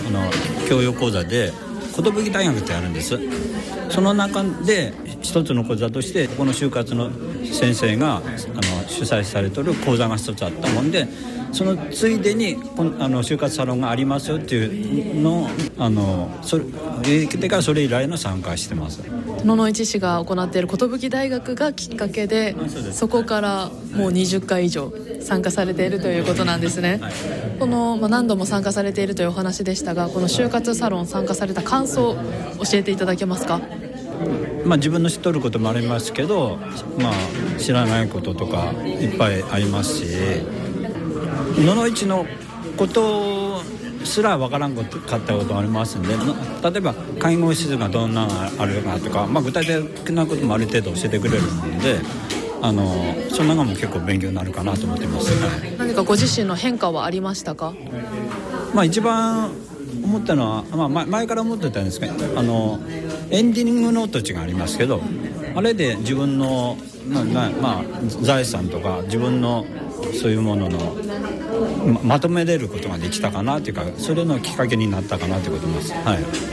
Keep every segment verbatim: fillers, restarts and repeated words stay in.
あの教養講座で寿大学ってあるんです。その中で一つの講座としてこの就活の先生があの主催されている講座が一つあったもんで、そのついでにこのあの就活サロンがありますよっていうのをあのそれでからそれ以来の参加してます。 野々市市が行っている寿大学がきっかけで、そこからもうにじゅっかい以上参加されているということなんですね、はい、この、まあ、何度も参加されているというお話でしたが、この就活サロン参加された感想を教えていただけますか？ まあ、自分の知っとることもありますけど、まあ、知らないこととかいっぱいありますし、野々市のことすら分からんかったこともありますんで、例えば介護施設がどんなのあるかとか、まあ、具体的なこともある程度教えてくれるので、あのそんなのも結構勉強になるかなと思っています、はい、 何かご自身の変化はありましたか？ まあ、一番思ったのは、まあ、前から思ってたんですけど、あのエンディングノート値がありますけど、あれで自分の、まあまあ、財産とか自分のそういうものの ま, まとめれることができたかなというか、それのきっかけになったかなということです、はい、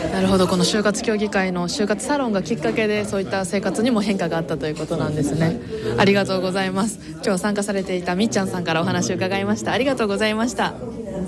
なるほど。この就活協議会の就活サロンがきっかけでそういった生活にも変化があったということなんですね。ありがとうございます。今日参加されていたみっちゃんさんからお話を伺いました。ありがとうございました。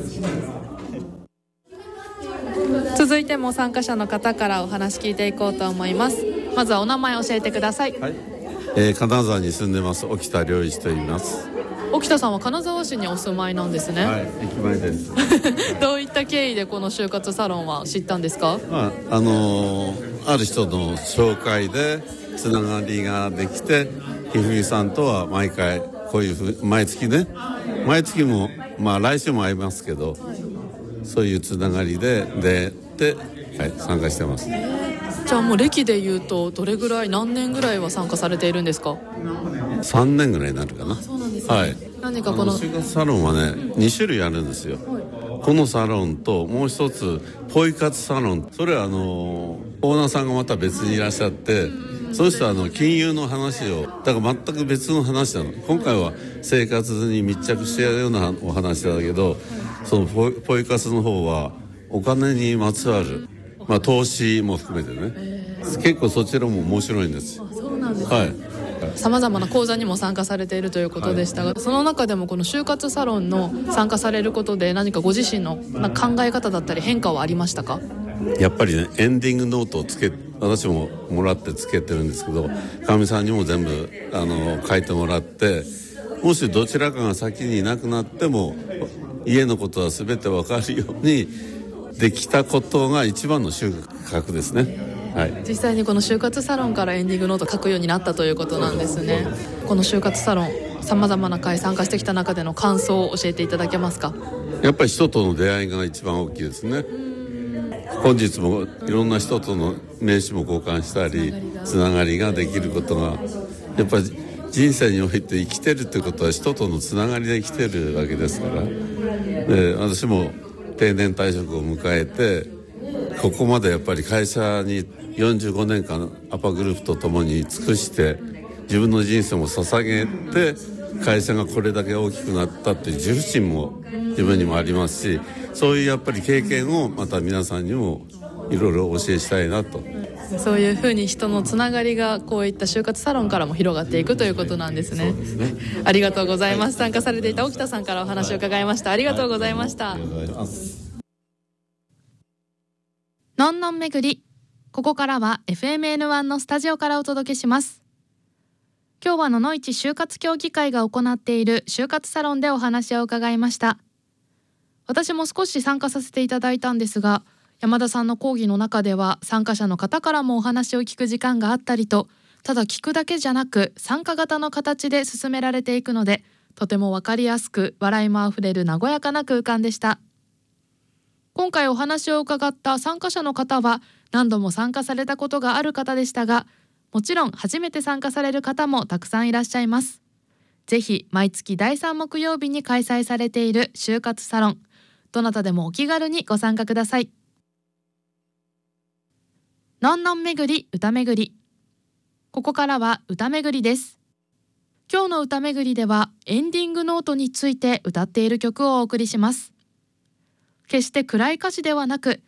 続いても参加者の方からお話聞いていこうと思います。まずはお名前教えてください。 はい、えー、金沢に住んでます沖田良一と言います。 沖田さんは金沢市にお住まいなんですね。 はい、駅前ですどういった経緯でこの就活サロンは知ったんですか？ まああのー、ある人の紹介でつながりができて、ひふみさんとは毎回こういうふう毎月ね毎月もまあ来週も会いますけど、そういうつながりで出て、はい、参加してます。 じゃあもう歴でいうとどれぐらい何年ぐらいは参加されているんですか？ さんねんぐらいになるかな。 そうなんですね、 はい、 何かこの就活サロンはね、うん、に種類あるんですよ、はい、このサロンともう一つポイ活サロン。それはあのオーナーさんがまた別にいらっしゃって、うん、その人はあの金融の話をだから全く別の話なの。今回は生活に密着してやるようなお話だけど、そのポイ、ポイ活の方はお金にまつわる、まあ、投資も含めてね、えー、結構そちらも面白いんですよ。 あ、そうなんですね。 はい、 さまざまな講座にも参加されているということでしたが、はい、その中でもこの就活サロンの参加されることで何かご自身の考え方だったり変化はありましたか？ やっぱりね、エンディングノートをつけ私ももらってつけてるんですけど、かみさんにも全部あの書いてもらって、もしどちらかが先にいなくなっても家のことは全て分かるようにできたことが一番の収穫ですね。はい、 実際にこの就活サロンからエンディングノート書くようになったということなんですね。この就活サロンさまざまな会参加してきた中での感想を教えていただけますか？ やっぱり人との出会いが一番大きいですね。本日もいろんな人との名刺も交換したりつながりができることがやっぱり人生において生きてるってことは人とのつながりで生きてるわけですから、で私も定年退職を迎えてここまでやっぱり会社によんじゅうごねんかんアパグループとともに尽くして自分の人生も捧げて会社がこれだけ大きくなったっていう自負心も自分にもありますし、そういうやっぱり経験をまた皆さんにもいろいろお教えしたいなと。 そういうふうに人のつながりがこういった就活サロンからも広がっていくということなんですね。そうですね。ありがとうございます、はい、参加されていた沖田さんからお話を伺いました。ありがとうございました。はい、ありがとうございます。のんのん巡り、ここからは エフエムエヌワン のスタジオからお届けします。今日は野々市就活協議会が行っている就活サロンでお話を伺いました。私も少し参加させていただいたんですが、山田さんの講義の中では参加者の方からもお話を聞く時間があったりと、ただ聞くだけじゃなく参加型の形で進められていくので、とても分かりやすく笑いもあふれる和やかな空間でした。今回お話を伺った参加者の方は何度も参加されたことがある方でしたが、もちろん初めて参加される方もたくさんいらっしゃいます。ぜひ毎月だいさん木曜日に開催されている就活サロン、どなたでもお気軽にご参加ください。のんのん巡り歌巡り、ここからは歌巡りです。今日の歌巡りではエンディングノートについて歌っている曲をお送りします。 決して暗い歌詞ではなく、